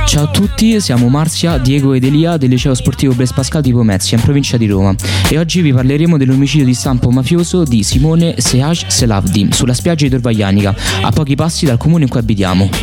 Ciao a tutti, siamo Marzia, Diego ed Elia del liceo sportivo Blaise Pascal di Pomezia, in provincia di Roma, e oggi vi parleremo dell'omicidio di stampo mafioso di Simone Sehaj Selavdi sulla spiaggia di Tor Vaianica, a pochi passi dal comune in cui abitiamo.